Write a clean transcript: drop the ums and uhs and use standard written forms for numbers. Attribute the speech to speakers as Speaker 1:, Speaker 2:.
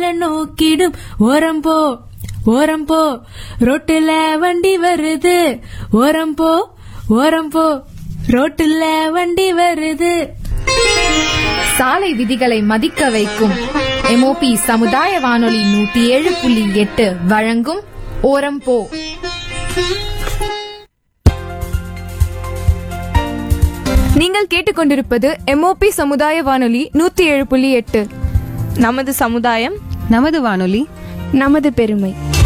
Speaker 1: நோக்கிடும். ஓரம் போ ஓரம் போ, ரோட்டுல வண்டி வருது. ஓரம் போ ஓரம் போ, ரோட்டுல வண்டி வருது.
Speaker 2: சாலை விதிகளை மதிக்க வைக்கும் MOP சமுதாய வானொலி 107.8 வழங்கும் ஓரம் போ.
Speaker 3: நீங்கள் கேட்டுக்கொண்டிருப்பது MOP சமுதாய வானொலி 107.8. நமது சமுதாயம், நமது வானொலி, நமது பெருமை.